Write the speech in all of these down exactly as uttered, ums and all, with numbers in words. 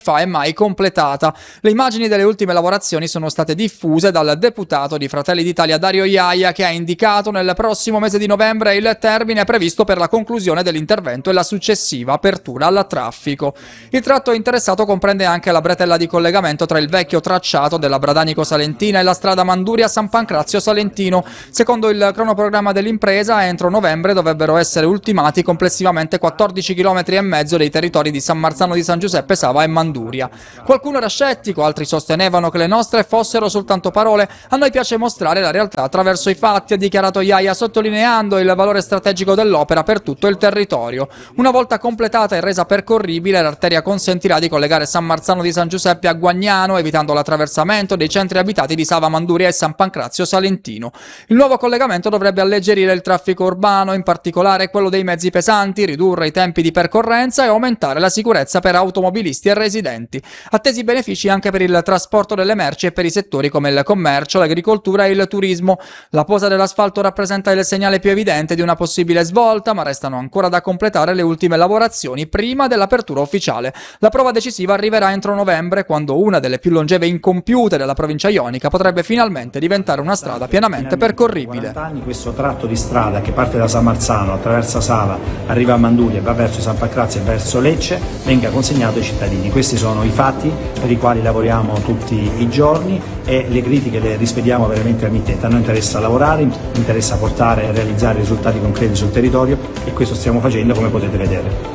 fa è mai completata. Le immagini delle ultime lavorazioni sono state diffuse dal deputato di Fratelli d'Italia Dario Iaia, che ha indicato nel prossimo mese di novembre il termine previsto per la conclusione dell'intervento e la successiva apertura al traffico. Il tratto interessato comprende anche la bretella di collegamento tra il vecchio tracciato della Bradanico Salentina e la strada Manduria San Pancrazio Salentino. Secondo il cronoprogramma dell'impresa, entro novembre dovrebbero essere ultimati complessivamente quattordici chilometri e mezzo dei territori di San Marzano di San Giuseppe, Sava e Manduria. Qualcuno era scettico, altri sostenevano che le nostre fossero soltanto parole. A noi piace mostrare la realtà attraverso i fatti, ha dichiarato Iaia, sottolineando il valore strategico dell'opera per tutto il territorio. Una volta completata e resa percorribile, l'arteria consentirà di collegare San Marzano di San Giuseppe a Guagnano, evitando l'attraversamento dei centri abitati di Sava, Manduria e San Pancrazio Salentino. Il nuovo collegamento dovrebbe alleggerire il traffico urbano, in particolare quello dei mezzi pesanti, ridurre i tempi di percorrenza e aumentare la sicurezza per automobilisti e residenti. Attesi benefici anche per il trasporto delle merci e per i settori come il commercio, l'agricoltura e il turismo. La posa dell'asfalto rappresenta il segnale più evidente di una possibile svolta, ma restano ancora da completare le ultime lavorazioni prima dell'apertura ufficiale. La prova decisiva arriverà entro novembre, quando una delle più longeve incompiute della provincia ionica potrebbe finalmente diventare una strada pienamente percorribile. quaranta anni questo tratto di strada che parte da San Marzano, attraversa Sava, arriva a Manduria e va verso San Pancrazio e verso Lecce, venga consegnato ai cittadini. Questi sono i fatti per i quali lavoriamo tutti i giorni e le critiche le rispediamo veramente al mittente. A noi interessa lavorare, interessa portare e realizzare risultati concreti sul territorio e questo stiamo facendo, come potete vedere.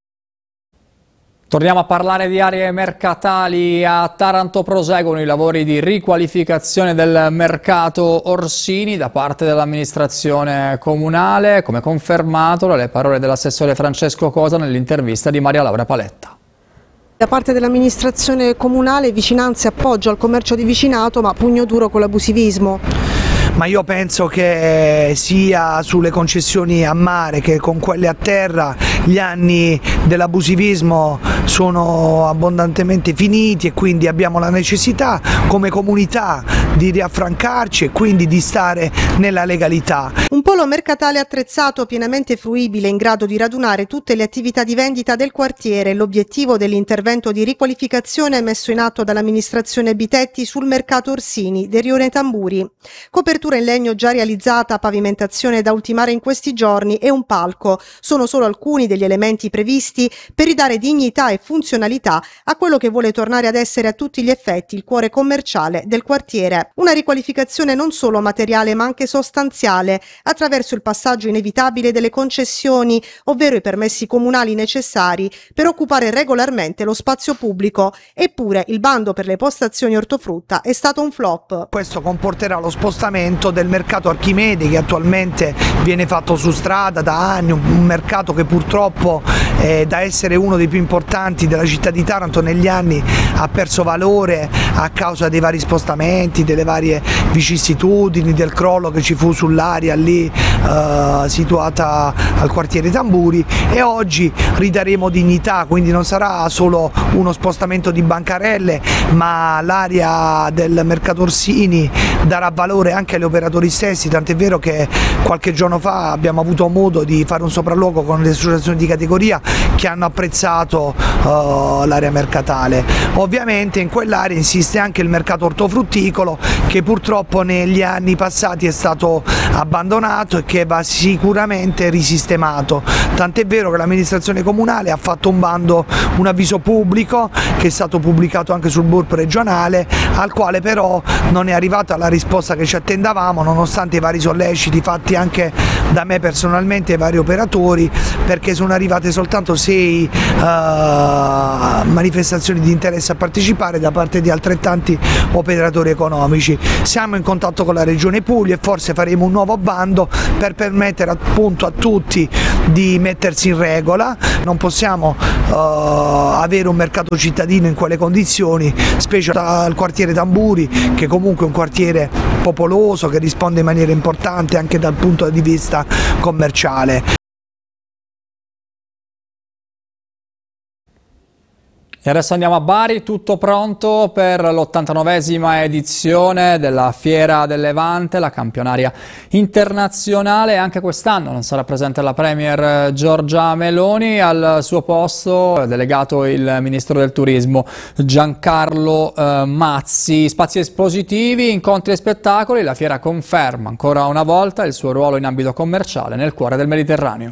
Torniamo a parlare di aree mercatali. A Taranto proseguono i lavori di riqualificazione del mercato Orsini da parte dell'amministrazione comunale, come confermato dalle parole dell'assessore Francesco Cosa nell'intervista di Maria Laura Paletta. Da parte dell'amministrazione comunale vicinanza e appoggio al commercio di vicinato, ma pugno duro con l'abusivismo. Ma io penso che sia sulle concessioni a mare che con quelle a terra gli anni dell'abusivismo sono abbondantemente finiti e quindi abbiamo la necessità come comunità di riaffrancarci e quindi di stare nella legalità. Un polo mercatale attrezzato, pienamente fruibile, in grado di radunare tutte le attività di vendita del quartiere. L'obiettivo dell'intervento di riqualificazione messo in atto dall'amministrazione Bitetti sul mercato Orsini del rione Tamburi. Copertura in legno già realizzata, pavimentazione da ultimare in questi giorni e un palco sono solo alcuni degli elementi previsti per ridare dignità e funzionalità a quello che vuole tornare ad essere a tutti gli effetti il cuore commerciale del quartiere. Una riqualificazione non solo materiale ma anche sostanziale, attraverso il passaggio inevitabile delle concessioni, ovvero i permessi comunali necessari per occupare regolarmente lo spazio pubblico. Eppure il bando per le postazioni ortofrutta è stato un flop. Questo comporterà lo spostamento del mercato Archimede, che attualmente viene fatto su strada da anni, un mercato che purtroppo eh, da essere uno dei più importanti della città di Taranto negli anni ha perso valore a causa dei vari spostamenti, delle varie vicissitudini, del crollo che ci fu sull'area lì eh, situata al quartiere Tamburi, e oggi ridaremo dignità, quindi non sarà solo uno spostamento di bancarelle, ma l'area del mercato Orsini darà valore anche agli operatori stessi, tant'è vero che qualche giorno fa abbiamo avuto modo di fare un sopralluogo con le associazioni di categoria che hanno apprezzato uh, l'area mercatale. Ovviamente in quell'area insiste anche il mercato ortofrutticolo, che purtroppo negli anni passati è stato abbandonato e che va sicuramente risistemato, tant'è vero che l'amministrazione comunale ha fatto un bando, un avviso pubblico che è stato pubblicato anche sul B U R P regionale, al quale però non è arrivata la risposta che ci attendavamo, nonostante i vari solleciti fatti anche da me personalmente e ai vari operatori, perché sono arrivate soltanto sei uh, manifestazioni di interesse a partecipare da parte di altrettanti operatori economici. Siamo in contatto con la Regione Puglia e forse faremo un nuovo bando per permettere appunto a tutti di mettersi in regola. Non possiamo uh, avere un mercato cittadino in quelle condizioni, specie al quartiere Tamburi, che comunque è un quartiere popoloso che risponde in maniera importante anche dal punto di vista commerciale. E adesso andiamo a Bari, tutto pronto per l'ottantanovesima edizione della Fiera del Levante, la campionaria internazionale. Anche quest'anno non sarà presente la Premier Giorgia Meloni, al suo posto è delegato il Ministro del Turismo Giancarlo eh, Mazzi. Spazi espositivi, incontri e spettacoli, la fiera conferma ancora una volta il suo ruolo in ambito commerciale nel cuore del Mediterraneo.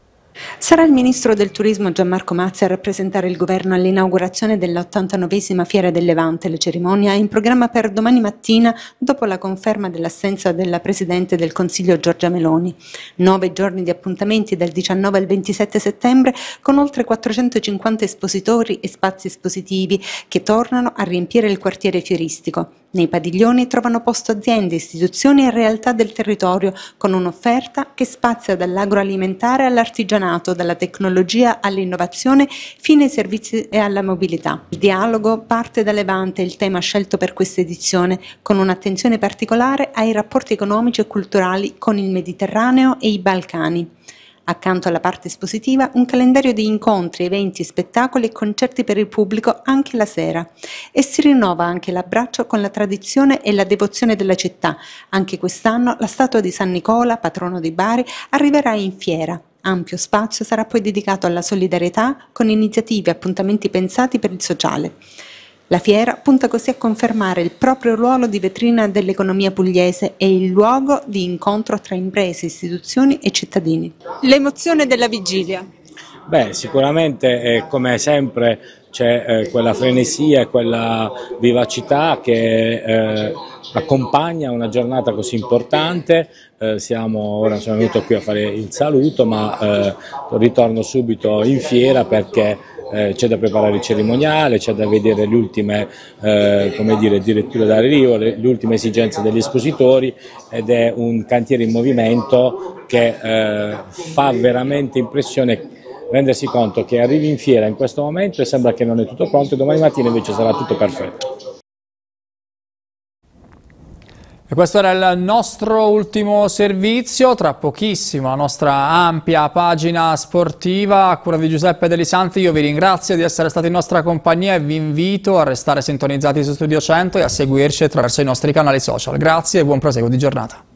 Sarà il ministro del turismo Gianmarco Mazzi a rappresentare il governo all'inaugurazione dell'ottantanovesima Fiera del Levante. La cerimonia è in programma per domani mattina dopo la conferma dell'assenza della Presidente del Consiglio Giorgia Meloni. Nove giorni di appuntamenti dal diciannove al ventisette settembre con oltre quattrocentocinquanta espositori e spazi espositivi che tornano a riempire il quartiere fieristico. Nei padiglioni trovano posto aziende, istituzioni e realtà del territorio con un'offerta che spazia dall'agroalimentare all'artigianato, dalla tecnologia all'innovazione fino ai servizi e alla mobilità. Il dialogo parte da Levante, il tema scelto per questa edizione, con un'attenzione particolare ai rapporti economici e culturali con il Mediterraneo e i Balcani. Accanto alla parte espositiva, un calendario di incontri, eventi, spettacoli e concerti per il pubblico anche la sera. E si rinnova anche l'abbraccio con la tradizione e la devozione della città. Anche quest'anno la statua di San Nicola, patrono di Bari, arriverà in fiera. Ampio spazio sarà poi dedicato alla solidarietà con iniziative e appuntamenti pensati per il sociale. La fiera punta così a confermare il proprio ruolo di vetrina dell'economia pugliese e il luogo di incontro tra imprese, istituzioni e cittadini. L'emozione della vigilia. Beh, sicuramente eh, come sempre c'è eh, quella frenesia e quella vivacità che eh, accompagna una giornata così importante. Eh, siamo, ora sono venuto qui a fare il saluto, ma eh, ritorno subito in fiera perché Eh, c'è da preparare il cerimoniale, c'è da vedere le ultime eh, come dire, diretture d'arrivo, le, le ultime esigenze degli espositori, ed è un cantiere in movimento che eh, fa veramente impressione rendersi conto che arrivi in fiera in questo momento e sembra che non è tutto pronto e domani mattina invece sarà tutto perfetto. E questo era il nostro ultimo servizio, tra pochissimo la nostra ampia pagina sportiva a cura di Giuseppe Delisanti. Io vi ringrazio di essere stati in nostra compagnia e vi invito a restare sintonizzati su Studio cento e a seguirci attraverso i nostri canali social. Grazie e buon proseguo di giornata.